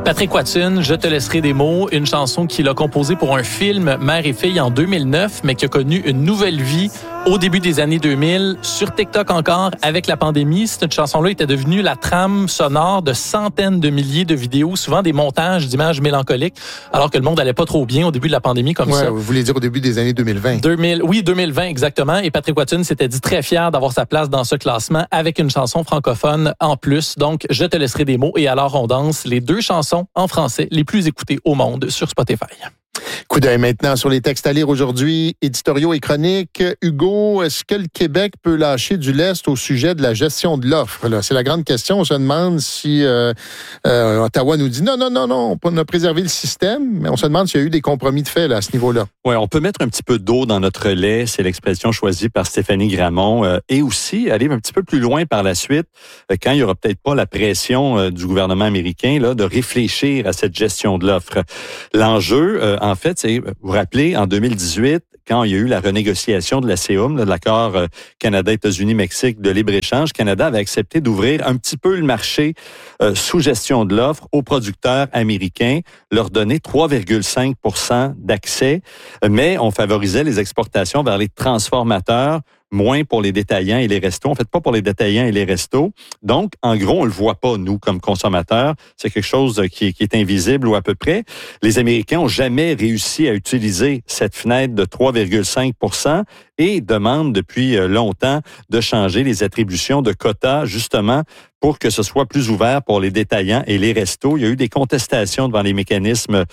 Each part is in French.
Patrick Watson, Je te laisserai des mots, une chanson qu'il a composée pour un film Mère et fille en 2009, mais qui a connu une nouvelle vie au début des années 2000, sur TikTok encore, avec la pandémie. Cette chanson-là était devenue la trame sonore de centaines de milliers de vidéos, souvent des montages d'images mélancoliques, alors que le monde allait pas trop bien au début de la pandémie comme ça. Vous voulez dire au début des années 2020? 2020, exactement. Et Patrick Watson s'était dit très fier d'avoir sa place dans ce classement avec une chanson francophone en plus. Donc, Je te laisserai des mots et Alors on danse, les deux chansons en français les plus écoutées au monde sur Spotify. Coup d'œil maintenant sur les textes à lire aujourd'hui, éditoriaux et chroniques. Hugo, est-ce que le Québec peut lâcher du lest au sujet de la gestion de l'offre? Là, c'est la grande question. On se demande si Ottawa nous dit non, on a préservé le système, mais on se demande s'il y a eu des compromis de fait là, à ce niveau-là. Oui, on peut mettre un petit peu d'eau dans notre lait, c'est l'expression choisie par Stéphanie Gramont, et aussi aller un petit peu plus loin par la suite, quand il n'y aura peut-être pas la pression du gouvernement américain là, de réfléchir à cette gestion de l'offre. L'enjeu, en fait, c'est, vous vous rappelez, en 2018, quand il y a eu la renégociation de la CEUM, de l'accord Canada-États-Unis-Mexique de libre-échange, Canada avait accepté d'ouvrir un petit peu le marché sous gestion de l'offre aux producteurs américains, leur donner 3,5 % d'accès, mais on favorisait les exportations vers les transformateurs, moins pour les détaillants et les restos. En fait, pas pour les détaillants et les restos. Donc, en gros, on le voit pas, nous, comme consommateurs. C'est quelque chose qui est invisible ou à peu près. Les Américains ont jamais réussi à utiliser cette fenêtre de 3,5 % et demandent depuis longtemps de changer les attributions de quotas, justement, pour que ce soit plus ouvert pour les détaillants et les restos. Il y a eu des contestations devant les mécanismes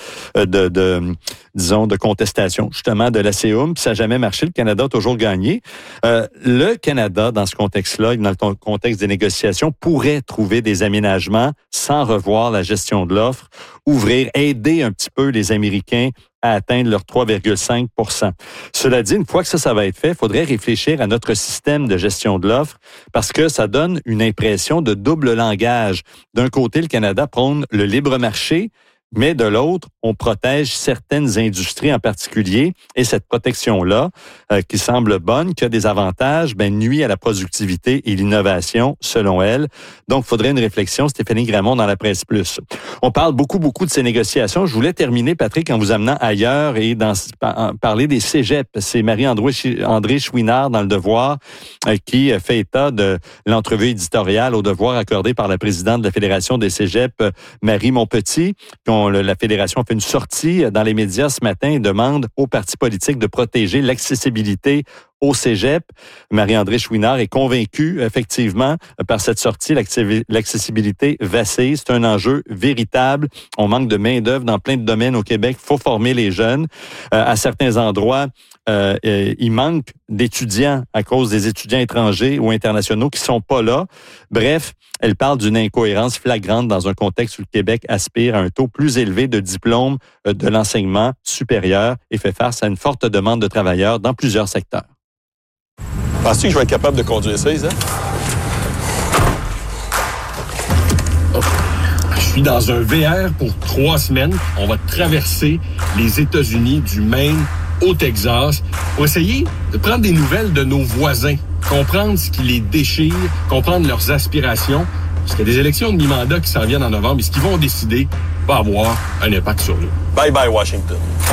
de contestation, justement, de la CEUM, puis ça n'a jamais marché. Le Canada a toujours gagné. Le Canada, dans ce contexte-là, dans le contexte des négociations, pourrait trouver des aménagements sans revoir la gestion de l'offre, aider un petit peu les Américains à atteindre leur 3,5 %. Cela dit, une fois que ça va être fait, il faudrait réfléchir à notre système de gestion de l'offre parce que ça donne une impression de double langage. D'un côté, le Canada prône le libre marché, mais de l'autre, on protège certaines industries en particulier et cette protection-là, qui semble bonne, qui a des avantages, nuit à la productivité et l'innovation, selon elle. Donc, il faudrait une réflexion, Stéphanie Gramont, dans la Presse Plus. On parle beaucoup de ces négociations. Je voulais terminer, Patrick, en vous amenant ailleurs et parler des cégeps. C'est Marie-André Chouinard, dans Le Devoir, qui fait état de l'entrevue éditoriale au Devoir accordée par la présidente de la Fédération des cégeps, Marie Montpetit. La Fédération a fait une sortie dans les médias ce matin et demande aux partis politiques de protéger l'accessibilité au cégep. Marie-André Chouinard est convaincue, effectivement, par cette sortie, l'accessibilité vacille. C'est un enjeu véritable. On manque de main-d'œuvre dans plein de domaines au Québec. Il faut former les jeunes. À certains endroits, il manque d'étudiants à cause des étudiants étrangers ou internationaux qui sont pas là. Bref, elle parle d'une incohérence flagrante dans un contexte où le Québec aspire à un taux plus élevé de diplômes de l'enseignement supérieur et fait face à une forte demande de travailleurs dans plusieurs secteurs. Penses-tu que je vais être capable de conduire ça, Isa? Je suis dans un VR pour 3 semaines. On va traverser les États-Unis du Maine au Texas pour essayer de prendre des nouvelles de nos voisins, comprendre ce qui les déchire, comprendre leurs aspirations. Parce qu'il y a des élections de mi-mandat qui s'en viennent en novembre et ce qu'ils vont décider va avoir un impact sur nous. Bye bye, Washington.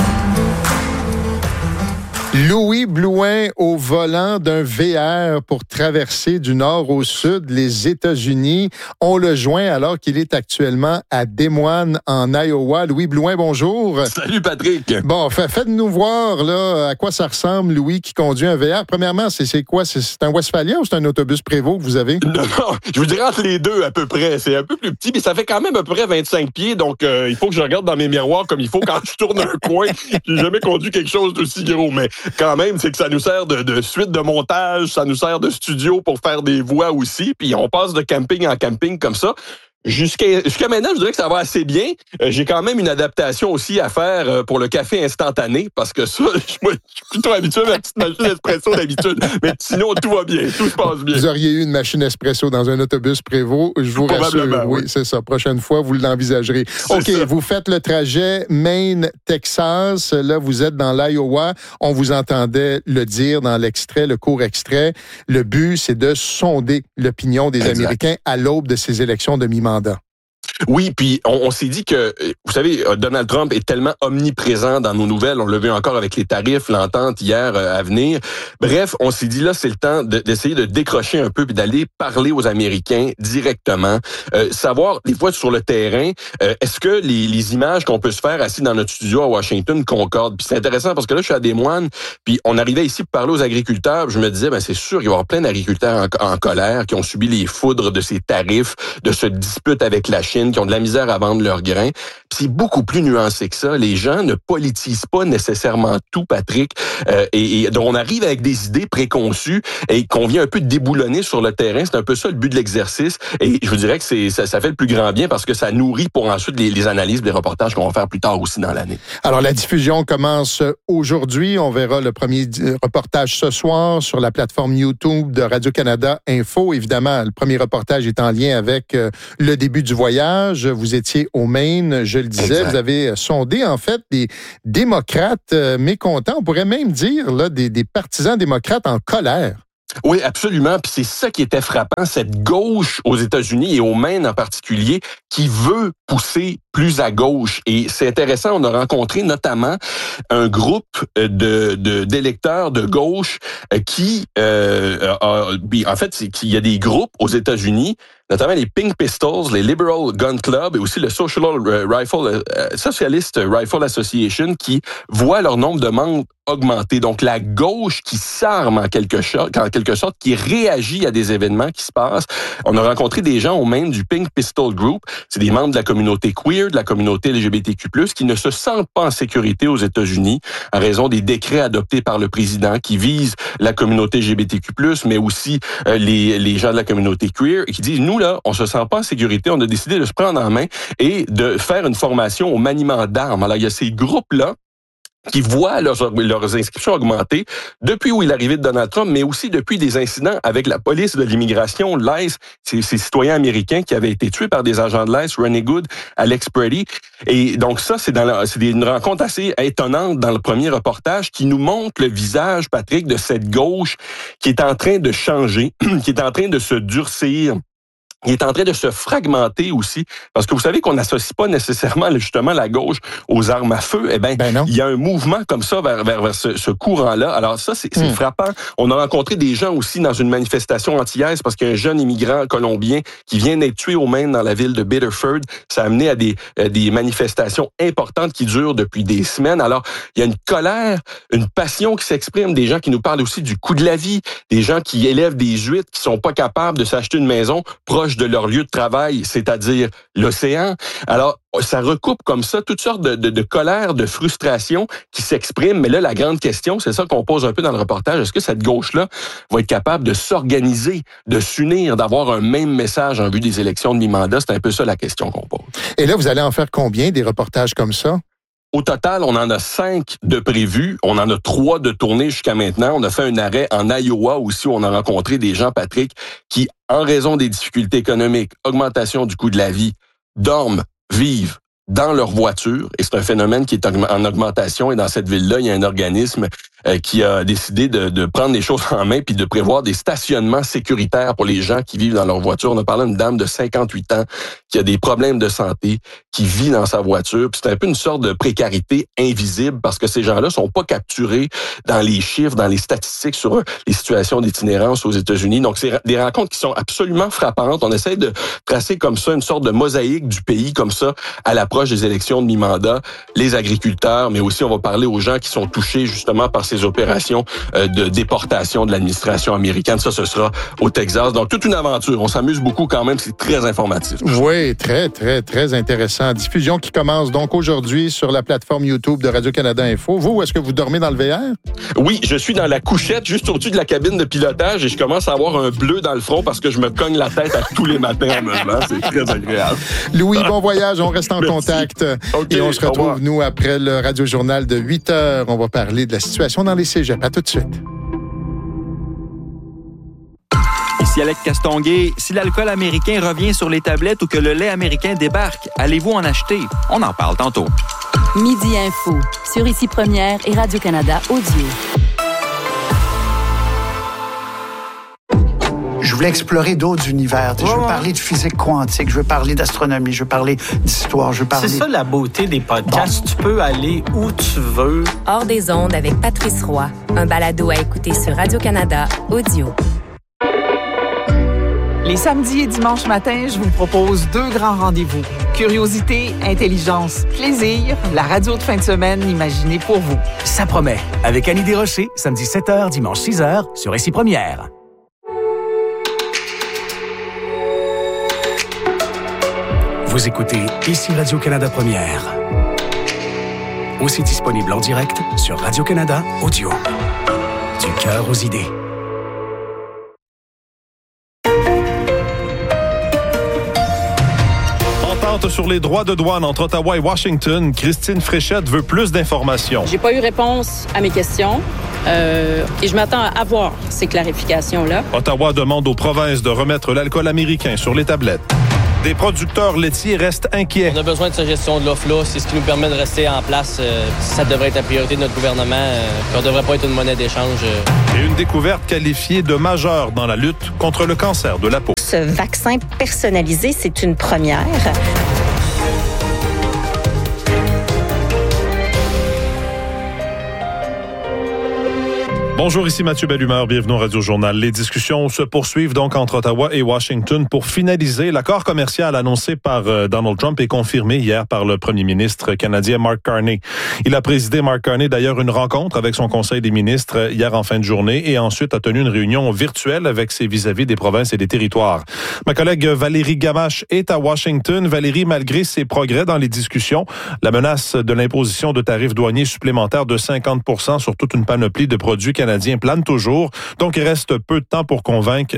Louis Blouin au volant d'un VR pour traverser du nord au sud les États-Unis. On le joint alors qu'il est actuellement à Des Moines, en Iowa. Louis Blouin, bonjour. Salut, Patrick. Bon, faites-nous voir là à quoi ça ressemble, Louis, qui conduit un VR. Premièrement, c'est quoi? C'est un Westphalia ou c'est un autobus Prévost que vous avez? Non, je vous dirais entre les deux à peu près. C'est un peu plus petit, mais ça fait quand même à peu près 25 pieds. Donc, il faut que je regarde dans mes miroirs comme il faut quand je tourne un coin. J'ai jamais conduit quelque chose d'aussi gros, mais quand même, c'est que ça nous sert de suite de montage, ça nous sert de studio pour faire des voix aussi, puis on passe de camping en camping comme ça. Jusqu'à maintenant, je dirais que ça va assez bien. J'ai quand même une adaptation aussi à faire pour le café instantané, parce que ça, je suis plutôt habitué à ma petite machine espresso d'habitude. Mais sinon, tout va bien, tout se passe bien. Vous auriez eu une machine espresso dans un autobus Prévost, je vous rassure. Oui, c'est ça. Prochaine fois, vous l'envisagerez. OK, ça. Vous faites le trajet Maine-Texas. Là, vous êtes dans l'Iowa. On vous entendait le dire dans l'extrait, le court extrait. Le but, c'est de sonder l'opinion des Américains à l'aube de ces élections de mi-mandat. Oui, puis on s'est dit que, vous savez, Donald Trump est tellement omniprésent dans nos nouvelles. On l'a vu encore avec les tarifs, l'entente hier à venir. Bref, on s'est dit là, c'est le temps d'essayer de décrocher un peu puis d'aller parler aux Américains directement. Savoir, des fois, sur le terrain, est-ce que les images qu'on peut se faire assis dans notre studio à Washington concordent? Puis c'est intéressant parce que là, je suis à Des Moines, puis on arrivait ici pour parler aux agriculteurs. Je me disais, c'est sûr qu'il va y avoir plein d'agriculteurs en colère qui ont subi les foudres de ces tarifs, de ce dispute avec la Chine, qui ont de la misère à vendre leurs grains. Puis c'est beaucoup plus nuancé que ça. Les gens ne politisent pas nécessairement tout, Patrick. Et donc, on arrive avec des idées préconçues et qu'on vient un peu déboulonner sur le terrain. C'est un peu ça le but de l'exercice. Et je vous dirais que ça fait le plus grand bien parce que ça nourrit pour ensuite les analyses, les reportages qu'on va faire plus tard aussi dans l'année. Alors, la diffusion commence aujourd'hui. On verra le premier reportage ce soir sur la plateforme YouTube de Radio-Canada Info. Évidemment, le premier reportage est en lien avec le début du voyage. Vous étiez au Maine, je le disais. Exact. Vous avez sondé, en fait, des démocrates mécontents. On pourrait même dire là, des partisans démocrates en colère. Oui, absolument. Puis c'est ça qui était frappant, cette gauche aux États-Unis et au Maine en particulier, qui veut pousser plus à gauche. Et c'est intéressant, on a rencontré notamment un groupe d'électeurs de gauche qui, en fait, il y a des groupes aux États-Unis, notamment les Pink Pistols, les Liberal Gun Club et aussi le Socialist Rifle Association qui voient leur nombre de membres augmenter. Donc, la gauche qui s'arme en quelque sorte, qui réagit à des événements qui se passent. On a rencontré des gens au Maine du Pink Pistol Group. C'est des membres de la communauté queer, de la communauté LGBTQ+, qui ne se sentent pas en sécurité aux États-Unis à raison des décrets adoptés par le président qui visent la communauté LGBTQ+, mais aussi les gens de la communauté queer, et qui disent, nous, là, on se sent pas en sécurité, on a décidé de se prendre en main et de faire une formation au maniement d'armes. Alors, il y a ces groupes-là qui voient leurs inscriptions augmenter depuis où est l'arrivée de Donald Trump, mais aussi depuis des incidents avec la police de l'immigration, l'ICE, ces citoyens américains qui avaient été tués par des agents de l'ICE, Ronnie Good, Alex Preddy. Et donc ça, c'est une rencontre assez étonnante dans le premier reportage qui nous montre le visage, Patrick, de cette gauche qui est en train de changer, qui est en train de se durcir. Il est en train de se fragmenter aussi, parce que vous savez qu'on n'associe pas nécessairement justement la gauche aux armes à feu. Eh bien, il y a un mouvement comme ça vers ce courant-là. Alors ça, c'est frappant. On a rencontré des gens aussi dans une manifestation antillaise parce qu'il y a un jeune immigrant colombien qui vient d'être tué au Maine dans la ville de Biddeford. Ça a amené à des manifestations importantes qui durent depuis des semaines. Alors, il y a une colère, une passion qui s'exprime, des gens qui nous parlent aussi du coût de la vie, des gens qui élèvent des huîtres, qui sont pas capables de s'acheter une maison proche de leur lieu de travail, c'est-à-dire l'océan. Alors, ça recoupe comme ça toutes sortes de colères, de frustrations qui s'expriment. Mais là, la grande question, c'est ça qu'on pose un peu dans le reportage. Est-ce que cette gauche-là va être capable de s'organiser, de s'unir, d'avoir un même message en vue des élections de mi-mandat? C'est un peu ça la question qu'on pose. Et là, vous allez en faire combien des reportages comme ça? Au total, on en a 5 de prévus. On en a 3 de tournés jusqu'à maintenant. On a fait un arrêt en Iowa aussi où on a rencontré des gens, Patrick, qui, en raison des difficultés économiques, augmentation du coût de la vie, dorment, vivent dans leur voiture. Et c'est un phénomène qui est en augmentation. Et dans cette ville-là, il y a un organisme qui a décidé de prendre les choses en main puis de prévoir des stationnements sécuritaires pour les gens qui vivent dans leur voiture. On a parlé d'une dame de 58 ans qui a des problèmes de santé, qui vit dans sa voiture. Puis c'est un peu une sorte de précarité invisible parce que ces gens-là sont pas capturés dans les chiffres, dans les statistiques sur les situations d'itinérance aux États-Unis. Donc, c'est des rencontres qui sont absolument frappantes. On essaie de tracer comme ça une sorte de mosaïque du pays comme ça à l'approche des élections de mi-mandat. Les agriculteurs, mais aussi on va parler aux gens qui sont touchés justement par ces opérations de déportation de l'administration américaine. Ça, ce sera au Texas. Donc, toute une aventure. On s'amuse beaucoup quand même. C'est très informatif. Oui, très, très, très intéressant. Diffusion qui commence donc aujourd'hui sur la plateforme YouTube de Radio-Canada Info. Vous, est-ce que vous dormez dans le VR? Oui, je suis dans la couchette juste au-dessus de la cabine de pilotage et je commence à avoir un bleu dans le front parce que je me cogne la tête à tous les matins en me levant. C'est très agréable. Louis, bon voyage. On reste en contact. Okay, et on se retrouve, nous, après le Radio-Journal de 8 heures. On va parler de la situation dans les cégeps. À tout de suite. Ici Alec Castonguay. Si l'alcool américain revient sur les tablettes ou que le lait américain débarque, allez-vous en acheter? On en parle tantôt. Midi Info, sur Ici Première et Radio-Canada Audio. je voulais explorer d'autres univers. Je veux parler de physique quantique, je veux parler d'astronomie, je veux parler d'histoire, je veux parler... C'est ça la beauté des podcasts. Bon. Tu peux aller où tu veux. Hors des ondes avec Patrice Roy. Un balado à écouter sur Radio-Canada Audio. Les samedis et dimanches matins, je vous propose 2 grands rendez-vous. Curiosité, intelligence, plaisir, la radio de fin de semaine imaginée pour vous. Ça promet. Avec Annie Desrochers, samedi 7h, dimanche 6h, sur Récit Première. Vous écoutez Ici Radio-Canada Première. Aussi disponible en direct sur Radio-Canada Audio. Du cœur aux idées. Sur les droits de douane entre Ottawa et Washington, Christine Fréchette veut plus d'informations. J'ai pas eu réponse à mes questions et je m'attends à avoir ces clarifications-là. Ottawa demande aux provinces de remettre l'alcool américain sur les tablettes. Des producteurs laitiers restent inquiets. On a besoin de cette gestion de l'offre-là. C'est ce qui nous permet de rester en place. Ça devrait être la priorité de notre gouvernement. On ne devrait pas être une monnaie d'échange. Et une découverte qualifiée de majeure dans la lutte contre le cancer de la peau. Ce vaccin personnalisé, c'est une première. Bonjour, ici Mathieu Bellumeur, bienvenue au Radio-Journal. Les discussions se poursuivent donc entre Ottawa et Washington pour finaliser l'accord commercial annoncé par Donald Trump et confirmé hier par le premier ministre canadien Mark Carney. Il a présidé, Mark Carney, d'ailleurs, une rencontre avec son conseil des ministres hier en fin de journée et ensuite a tenu une réunion virtuelle avec ses vis-à-vis des provinces et des territoires. Ma collègue Valérie Gamache est à Washington. Valérie, malgré ses progrès dans les discussions, la menace de l'imposition de tarifs douaniers supplémentaires de 50% sur toute une panoplie de produits canadiens plane toujours. Donc, il reste peu de temps pour convaincre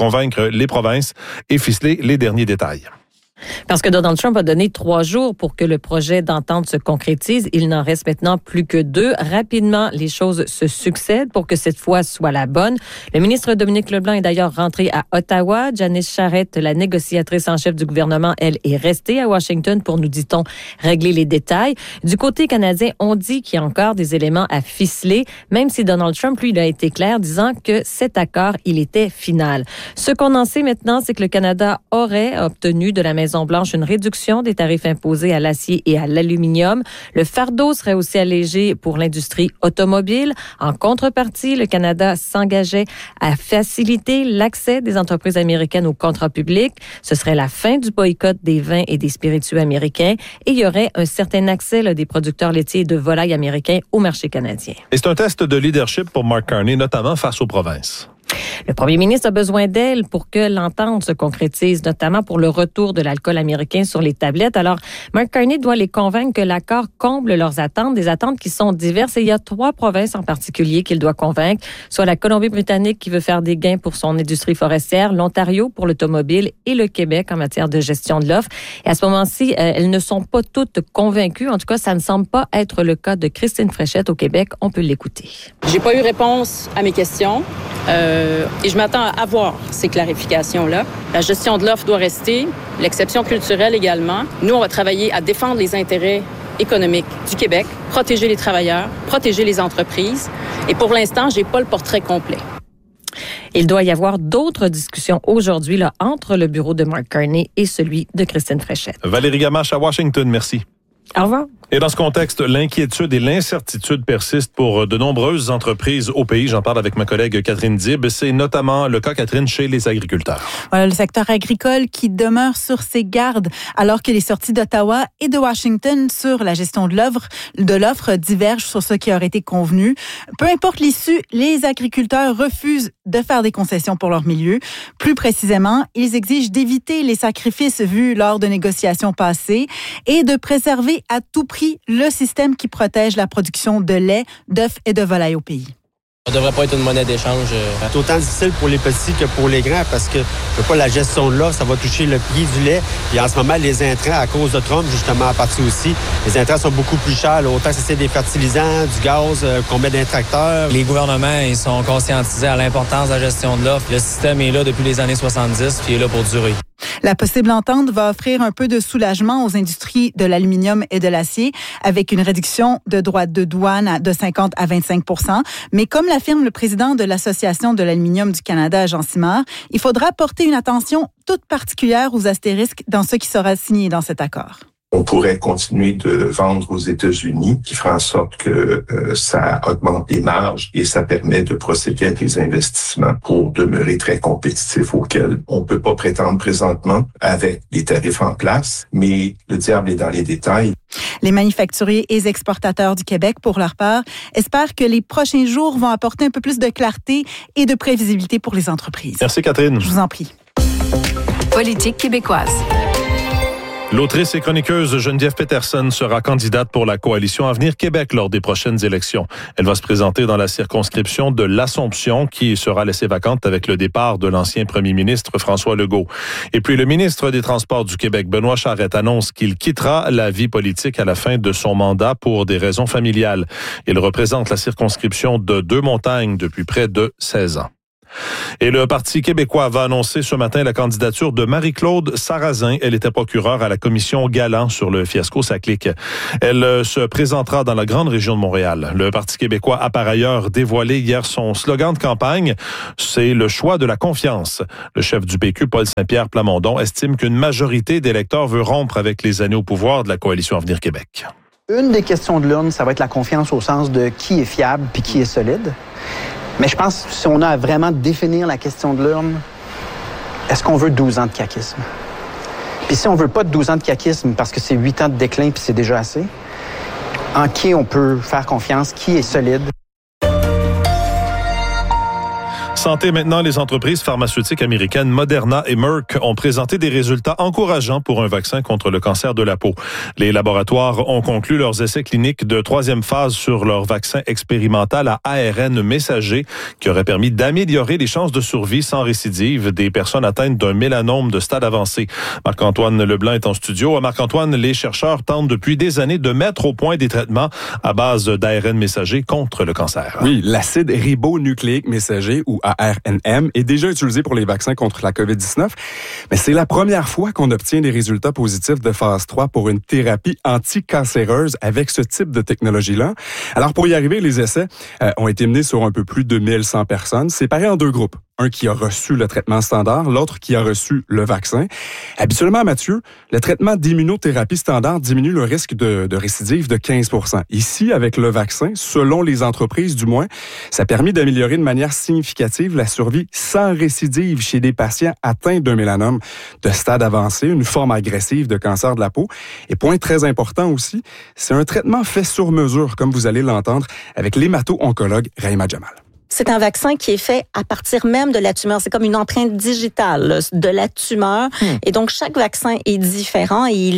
les provinces et ficeler les derniers détails. Parce que Donald Trump a donné 3 jours pour que le projet d'entente se concrétise. Il n'en reste maintenant plus que 2. Rapidement, les choses se succèdent pour que cette fois soit la bonne. Le ministre Dominique Leblanc est d'ailleurs rentré à Ottawa. Janice Charette, la négociatrice en chef du gouvernement, elle est restée à Washington pour, nous dit-on, régler les détails. Du côté canadien, on dit qu'il y a encore des éléments à ficeler, même si Donald Trump, lui, il a été clair, disant que cet accord, il était final. Ce qu'on en sait maintenant, c'est que le Canada aurait obtenu de la Maison-Blanche une réduction des tarifs imposés à l'acier et à l'aluminium. Le fardeau serait aussi allégé pour l'industrie automobile. En contrepartie, le Canada s'engageait à faciliter l'accès des entreprises américaines aux contrats publics. Ce serait la fin du boycott des vins et des spiritueux américains et il y aurait un certain accès des producteurs laitiers et de volailles américains au marché canadien. Et c'est un test de leadership pour Mark Carney, notamment face aux provinces. Le premier ministre a besoin d'elle pour que l'entente se concrétise, notamment pour le retour de l'alcool américain sur les tablettes. Alors, Mark Carney doit les convaincre que l'accord comble leurs attentes, des attentes qui sont diverses. Et il y a 3 provinces en particulier qu'il doit convaincre, soit la Colombie-Britannique qui veut faire des gains pour son industrie forestière, l'Ontario pour l'automobile et le Québec en matière de gestion de l'offre. Et à ce moment-ci, elles ne sont pas toutes convaincues. En tout cas, ça ne semble pas être le cas de Christine Fréchette au Québec. On peut l'écouter. J'ai pas eu réponse à mes questions. Et je m'attends à avoir ces clarifications-là. La gestion de l'offre doit rester, l'exception culturelle également. Nous, on va travailler à défendre les intérêts économiques du Québec, protéger les travailleurs, protéger les entreprises. Et pour l'instant, j'ai pas le portrait complet. Il doit y avoir d'autres discussions aujourd'hui entre le bureau de Mark Carney et celui de Christine Fréchette. Valérie Gamache à Washington, merci. Au revoir. Et dans ce contexte, l'inquiétude et l'incertitude persistent pour de nombreuses entreprises au pays. J'en parle avec ma collègue Catherine Dib. C'est notamment le cas, Catherine, chez les agriculteurs. Voilà, le secteur agricole qui demeure sur ses gardes alors que les sorties d'Ottawa et de Washington sur la gestion de l'offre divergent sur ce qui aurait été convenu. Peu importe l'issue, les agriculteurs refusent de faire des concessions pour leur milieu. Plus précisément, ils exigent d'éviter les sacrifices vus lors de négociations passées et de préserver à tout prix le système qui protège la production de lait, d'œufs et de volailles au pays. Ça ne devrait pas être une monnaie d'échange. C'est autant difficile pour les petits que pour les grands parce que pas la gestion de l'offre, ça va toucher le prix du lait. Et en ce moment, les intrants, à cause de Trump, justement, en partie aussi, les intrants sont beaucoup plus chers. Là. Autant que c'est des fertilisants, du gaz, qu'on met d'un tracteur. Les gouvernements, ils sont conscientisés à l'importance de la gestion de l'offre. Le système est là depuis les années 70 puis il est là pour durer. La possible entente va offrir un peu de soulagement aux industries de l'aluminium et de l'acier avec une réduction de droits de douane de 50 à 25 %. Mais comme l'affirme le président de l'Association de l'aluminium du Canada, Jean Simard, il faudra porter une attention toute particulière aux astérisques dans ce qui sera signé dans cet accord. On pourrait continuer de vendre aux États-Unis, qui fera en sorte que ça augmente les marges et ça permet de procéder à des investissements pour demeurer très compétitifs auxquels on ne peut pas prétendre présentement avec les tarifs en place, mais le diable est dans les détails. Les manufacturiers et exportateurs du Québec, pour leur part, espèrent que les prochains jours vont apporter un peu plus de clarté et de prévisibilité pour les entreprises. Merci Catherine. Je vous en prie. Politique québécoise. L'autrice et chroniqueuse Geneviève Peterson sera candidate pour la coalition Avenir Québec lors des prochaines élections. Elle va se présenter dans la circonscription de l'Assomption qui sera laissée vacante avec le départ de l'ancien premier ministre François Legault. Et puis le ministre des Transports du Québec, Benoît Charette, annonce qu'il quittera la vie politique à la fin de son mandat pour des raisons familiales. Il représente la circonscription de Deux-Montagnes depuis près de 16 ans. Et le Parti québécois va annoncer ce matin la candidature de Marie-Claude Sarrazin. Elle était procureure à la commission Galant sur le fiasco Saclic. Elle se présentera dans la grande région de Montréal. Le Parti québécois a par ailleurs dévoilé hier son slogan de campagne. C'est le choix de la confiance. Le chef du PQ, Paul Saint-Pierre Plamondon, estime qu'une majorité d'électeurs veut rompre avec les années au pouvoir de la coalition Avenir Québec. Une des questions de l'urne, ça va être la confiance au sens de qui est fiable puis qui est solide. Mais je pense que si on a à vraiment définir la question de l'urne, est-ce qu'on veut 12 ans de caquisme? Puis si on veut pas de 12 ans de caquisme parce que c'est 8 ans de déclin puis c'est déjà assez, en qui on peut faire confiance, qui est solide? Santé maintenant, les entreprises pharmaceutiques américaines Moderna et Merck ont présenté des résultats encourageants pour un vaccin contre le cancer de la peau. Les laboratoires ont conclu leurs essais cliniques de 3e phase sur leur vaccin expérimental à ARN messager qui aurait permis d'améliorer les chances de survie sans récidive des personnes atteintes d'un mélanome de stade avancé. Marc-Antoine Leblanc est en studio. Marc-Antoine, les chercheurs tentent depuis des années de mettre au point des traitements à base d'ARN messager contre le cancer. Oui, l'acide ribonucléique messager ou ARNM est déjà utilisé pour les vaccins contre la COVID-19, mais c'est la première fois qu'on obtient des résultats positifs de phase 3 pour une thérapie anticancéreuse avec ce type de technologie-là. Alors, pour y arriver, les essais ont été menés sur un peu plus de 1100 personnes, séparés en 2 groupes. Un qui a reçu le traitement standard, l'autre qui a reçu le vaccin. Habituellement, Mathieu, le traitement d'immunothérapie standard diminue le risque de récidive de 15 %. Ici, avec le vaccin, selon les entreprises du moins, ça a permis d'améliorer de manière significative la survie sans récidive chez des patients atteints d'un mélanome de stade avancé, une forme agressive de cancer de la peau. Et point très important aussi, c'est un traitement fait sur mesure, comme vous allez l'entendre, avec l'hémato-oncologue Rahima Jamal. C'est un vaccin qui est fait à partir même de la tumeur. C'est comme une empreinte digitale là, de la tumeur. Et donc, chaque vaccin est différent et il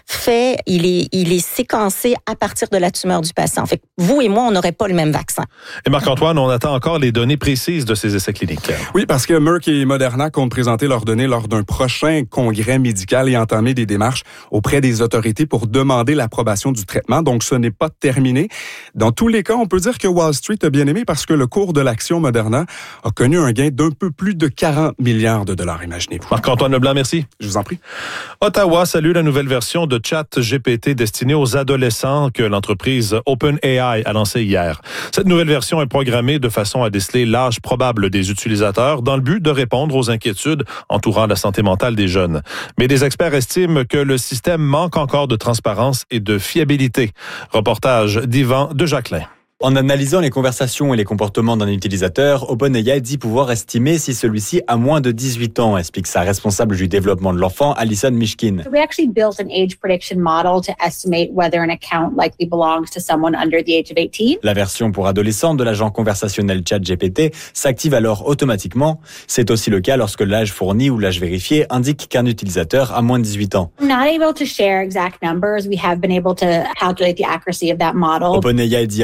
est séquencé à partir de la tumeur du patient. Fait que vous et moi, on n'aurait pas le même vaccin. Et Marc-Antoine, on attend encore les données précises de ces essais cliniques. Oui, parce que Merck et Moderna comptent présenter leurs données lors d'un prochain congrès médical et entamer des démarches auprès des autorités pour demander l'approbation du traitement. Donc, ce n'est pas terminé. Dans tous les cas, on peut dire que Wall Street a bien aimé parce que le cours de l'action Moderna a connu un gain d'un peu plus de 40 milliards de dollars, imaginez-vous. Marc-Antoine Leblanc, merci. Je vous en prie. Ottawa salue la nouvelle version de ChatGPT destinée aux adolescents que l'entreprise OpenAI a lancée hier. Cette nouvelle version est programmée de façon à déceler l'âge probable des utilisateurs dans le but de répondre aux inquiétudes entourant la santé mentale des jeunes. Mais des experts estiment que le système manque encore de transparence et de fiabilité. Reportage d'Yvan de Jacquelin. En analysant les conversations et les comportements d'un utilisateur, OpenAI dit pouvoir estimer si celui-ci a moins de 18 ans, explique sa responsable du développement de l'enfant, Alison Mishkin. We actually built an age prediction model to estimate whether an account likely belongs to someone under the age of 18. La version pour adolescents de l'agent conversationnel ChatGPT s'active alors automatiquement. C'est aussi le cas lorsque l'âge fourni ou l'âge vérifié indique qu'un utilisateur a moins de 18 ans. I'm not able to share exact numbers. We have been able to calculate the accuracy of that model. OpenAI dit avoir mesuré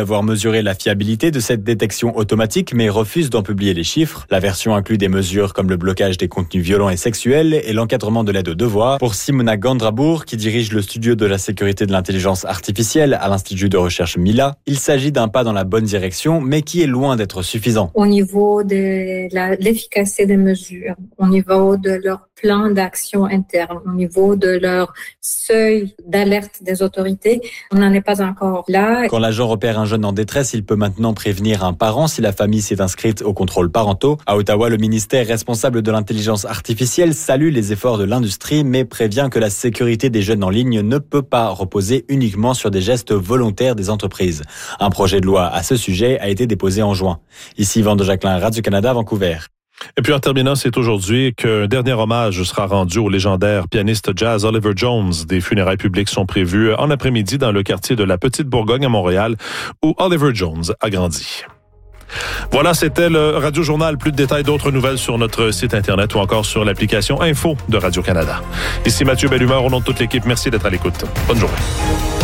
mesurer la fiabilité de cette détection automatique, mais refuse d'en publier les chiffres. La version inclut des mesures comme le blocage des contenus violents et sexuels et l'encadrement de l'aide aux devoirs. Pour Simona Gandrabourg, qui dirige le studio de la sécurité de l'intelligence artificielle à l'Institut de recherche Mila, il s'agit d'un pas dans la bonne direction, mais qui est loin d'être suffisant. Au niveau de l'efficacité des mesures, au niveau de leur plan d'action interne, au niveau de leur seuil d'alerte des autorités, on n'en est pas encore là. Quand l'agent repère un jeune en détresse, il peut maintenant prévenir un parent si la famille s'est inscrite aux contrôles parentaux. À Ottawa, le ministère responsable de l'intelligence artificielle salue les efforts de l'industrie, mais prévient que la sécurité des jeunes en ligne ne peut pas reposer uniquement sur des gestes volontaires des entreprises. Un projet de loi à ce sujet a été déposé en juin. Ici, Yvan de Jacquelin, Radio-Canada, Vancouver. Et puis en terminant, c'est aujourd'hui qu'un dernier hommage sera rendu au légendaire pianiste jazz Oliver Jones. Des funérailles publiques sont prévues en après-midi dans le quartier de la Petite-Bourgogne à Montréal, où Oliver Jones a grandi. Voilà, c'était le Radio Journal. Plus de détails, d'autres nouvelles sur notre site Internet ou encore sur l'application Info de Radio-Canada. Ici Mathieu Bellumeur, au nom de toute l'équipe, merci d'être à l'écoute. Bonne journée.